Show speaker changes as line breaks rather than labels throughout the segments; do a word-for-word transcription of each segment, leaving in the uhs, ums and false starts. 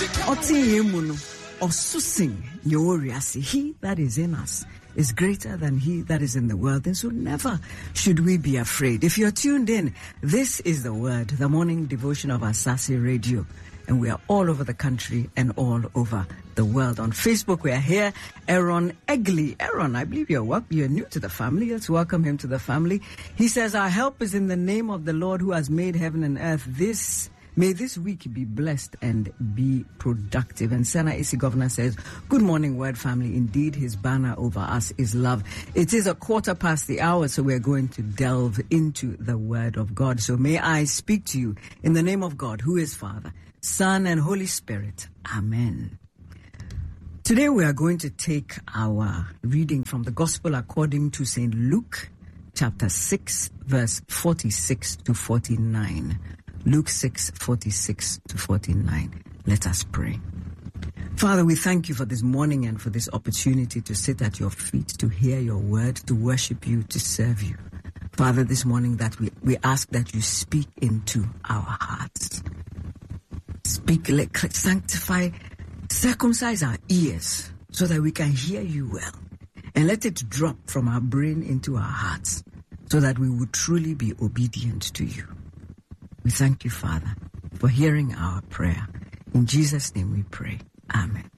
Otiyemuno osusin yoriasi. He that is in us is greater than he that is in the world, and so never should we be afraid. If you're tuned in, this is the word, the morning devotion of Asase Radio, and we are all over the country and all over the world. On Facebook, we are here. Aaron Egley. Aaron, I believe you're welcome. You're new to the family. Let's welcome him to the family. He says, our help is in the name of the Lord who has made heaven and earth. This May this week be blessed and be productive. And Sana Isi Governor says, good morning, Word family. Indeed, his banner over us is love. It is a quarter past the hour, so we're going to delve into the Word of God. So may I speak to you in the name of God, who is Father, Son, and Holy Spirit. Amen. Today we are going to take our reading from the Gospel according to Saint Luke, chapter six, verse forty-six to forty-nine. Luke six, forty-six to forty-nine. Let us pray. Father, we thank you for this morning and for this opportunity to sit at your feet, to hear your word, to worship you, to serve you. Father, this morning that we, we ask that you speak into our hearts. Speak, let, sanctify, circumcise our ears so that we can hear you well. And let it drop from our brain into our hearts so that we would truly be obedient to you. We thank you, Father, for hearing our prayer. In Jesus' name we pray. Amen.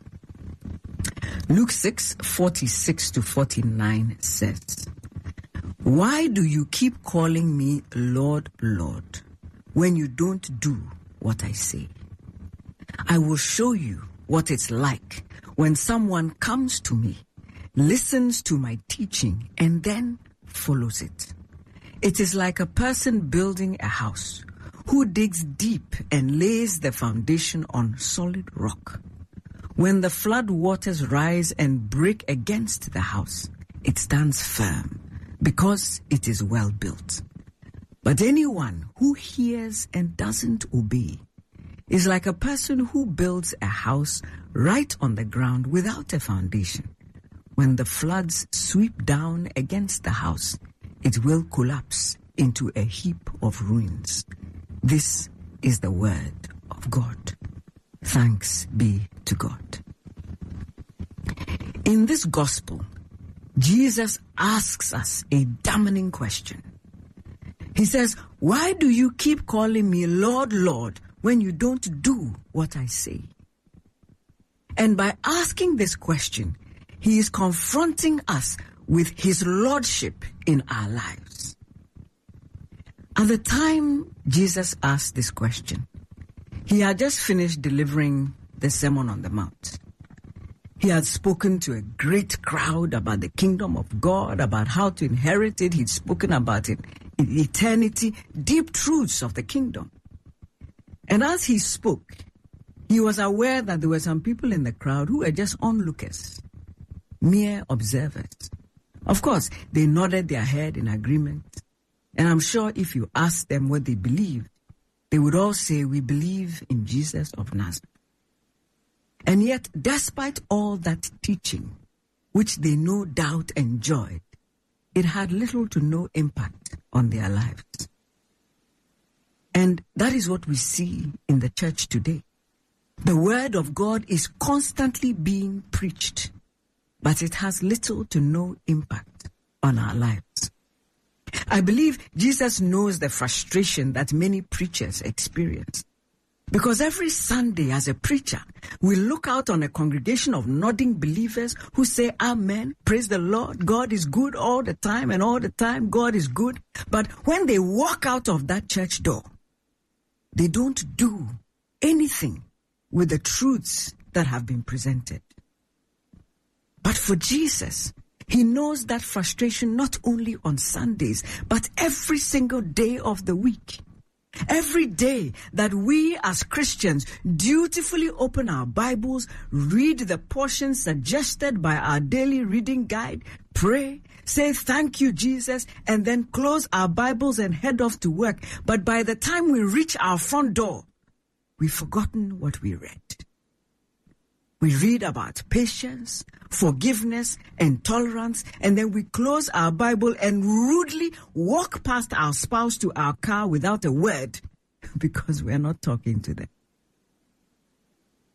Luke six, forty-six to forty-nine says, why do you keep calling me Lord, Lord, when you don't do what I say? I will show you what it's like when someone comes to me, listens to my teaching, and then follows it. It is like a person building a house who digs deep and lays the foundation on solid rock. When the flood waters rise and break against the house, it stands firm because it is well built. But anyone who hears and doesn't obey is like a person who builds a house right on the ground without a foundation. When the floods sweep down against the house, it will collapse into a heap of ruins. This is the word of God. Thanks be to God. In this gospel, Jesus asks us a damning question. He says, why do you keep calling me Lord, Lord, when you don't do what I say? And by asking this question, he is confronting us with his lordship in our lives. At the time Jesus asked this question, he had just finished delivering the Sermon on the Mount. He had spoken to a great crowd about the kingdom of God, about how to inherit it. He'd spoken about it in eternity, deep truths of the kingdom. And as he spoke, he was aware that there were some people in the crowd who were just onlookers, mere observers. Of course, they nodded their head in agreement. And I'm sure if you ask them what they believed, they would all say, we believe in Jesus of Nazareth. And yet, despite all that teaching, which they no doubt enjoyed, it had little to no impact on their lives. And that is what we see in the church today. The word of God is constantly being preached, but it has little to no impact on our lives. I believe Jesus knows the frustration that many preachers experience. Because every Sunday as a preacher, we look out on a congregation of nodding believers who say, Amen, praise the Lord, God is good all the time, and all the time God is good. But when they walk out of that church door, they don't do anything with the truths that have been presented. But for Jesus, he knows that frustration not only on Sundays, but every single day of the week. Every day that we as Christians dutifully open our Bibles, read the portions suggested by our daily reading guide, pray, say thank you, Jesus, and then close our Bibles and head off to work. But by the time we reach our front door, we've forgotten what we read. We read about patience, forgiveness, and tolerance, and then we close our Bible and rudely walk past our spouse to our car without a word because we are not talking to them.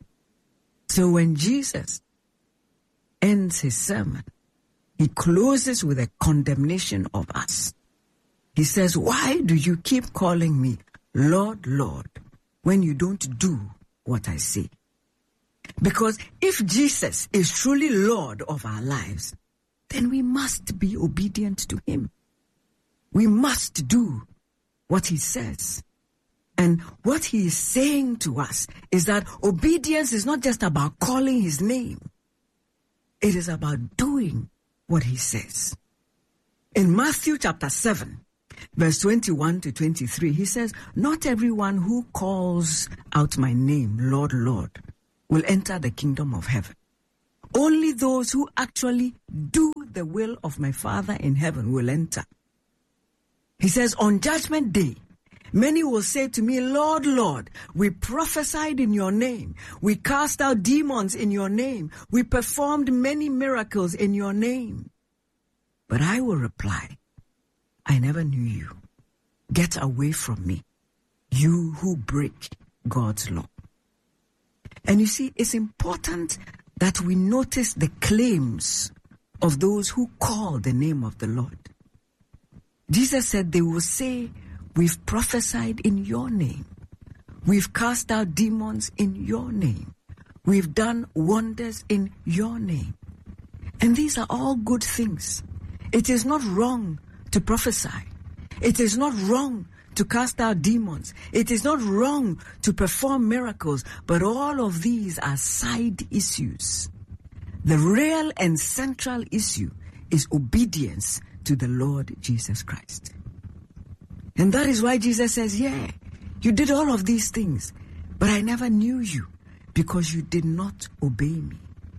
So when Jesus ends his sermon, he closes with a condemnation of us. He says, why do you keep calling me Lord, Lord, when you don't do what I say? Because if Jesus is truly Lord of our lives, then we must be obedient to him. We must do what he says. And what he is saying to us is that obedience is not just about calling his name. It is about doing what he says. In Matthew chapter seven, verse twenty-one to twenty-three, he says, not everyone who calls out my name, Lord, Lord, will enter the kingdom of heaven. Only those who actually do the will of my Father in heaven will enter. He says, on judgment day, many will say to me, Lord, Lord, we prophesied in your name. We cast out demons in your name. We performed many miracles in your name. But I will reply, I never knew you. Get away from me, you who break God's law. And you see, it's important that we notice the claims of those who call the name of the Lord. Jesus said they will say, we've prophesied in your name. We've cast out demons in your name. We've done wonders in your name. And these are all good things. It is not wrong to prophesy. It is not wrong to cast out demons. It is not wrong to perform miracles, but all of these are side issues. The real and central issue is obedience to the Lord Jesus Christ. And that is why Jesus says, yeah, you did all of these things, but I never knew you because you did not obey me.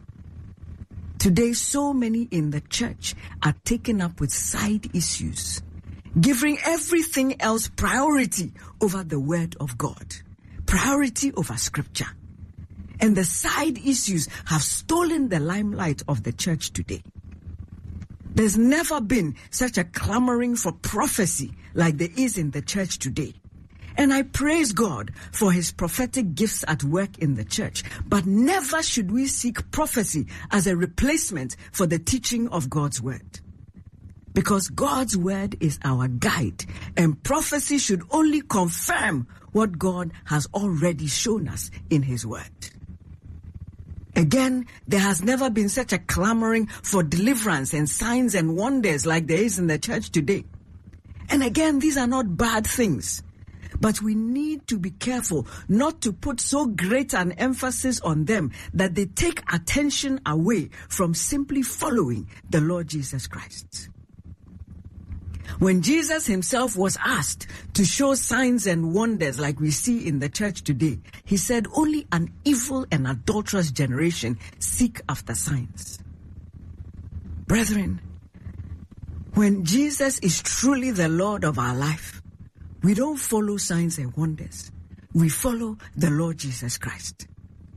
Today, so many in the church are taken up with side issues, giving everything else priority over the word of God, priority over scripture. And the side issues have stolen the limelight of the church today. There's never been such a clamoring for prophecy like there is in the church today. And I praise God for his prophetic gifts at work in the church. But never should we seek prophecy as a replacement for the teaching of God's word. Because God's word is our guide, and prophecy should only confirm what God has already shown us in his word. Again, there has never been such a clamoring for deliverance and signs and wonders like there is in the church today. And again, these are not bad things. But we need to be careful not to put so great an emphasis on them that they take attention away from simply following the Lord Jesus Christ. When Jesus himself was asked to show signs and wonders like we see in the church today, he said, only an evil and adulterous generation seek after signs. Brethren, when Jesus is truly the Lord of our life, we don't follow signs and wonders. We follow the Lord Jesus Christ.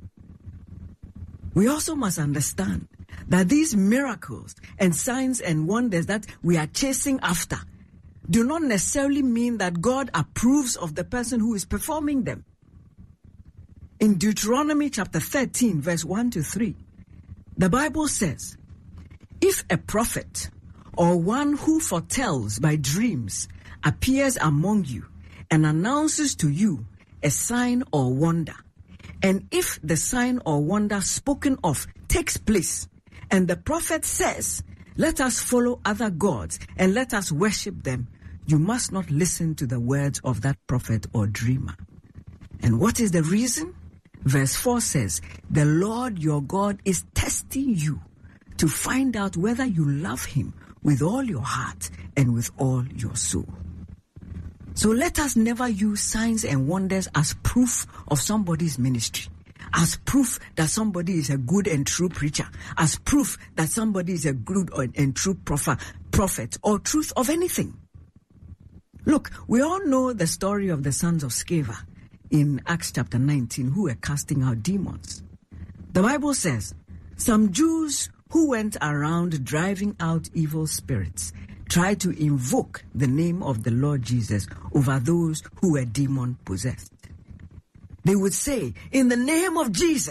We also must understand that these miracles and signs and wonders that we are chasing after do not necessarily mean that God approves of the person who is performing them. In Deuteronomy chapter thirteen, verse one to three, the Bible says, if a prophet or one who foretells by dreams appears among you and announces to you a sign or wonder, and if the sign or wonder spoken of takes place, and the prophet says, let us follow other gods and let us worship them, you must not listen to the words of that prophet or dreamer. And what is the reason? Verse four says, the Lord your God is testing you to find out whether you love him with all your heart and with all your soul. So let us never use signs and wonders as proof of somebody's ministry, as proof that somebody is a good and true preacher, as proof that somebody is a good and true prophet or truth of anything. Look, we all know the story of the sons of Sceva in Acts chapter nineteen who were casting out demons. The Bible says, some Jews who went around driving out evil spirits tried to invoke the name of the Lord Jesus over those who were demon-possessed. They would say, in the name of Jesus,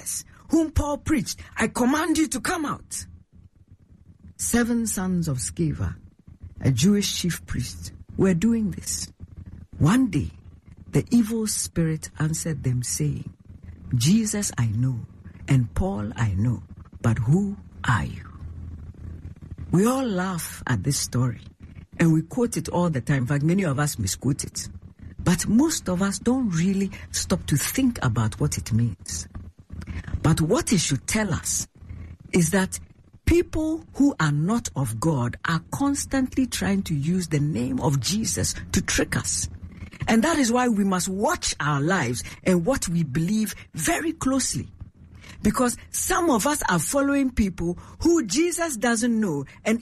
whom Paul preached, I command you to come out. Seven sons of Sceva, a Jewish chief priest, were doing this. One day, the evil spirit answered them, saying, Jesus I know, and Paul I know, but who are you? We all laugh at this story, and we quote it all the time. In fact, many of us misquote it. But most of us don't really stop to think about what it means. But what it should tell us is that people who are not of God are constantly trying to use the name of Jesus to trick us. And that is why we must watch our lives and what we believe very closely. Because some of us are following people who Jesus doesn't know, and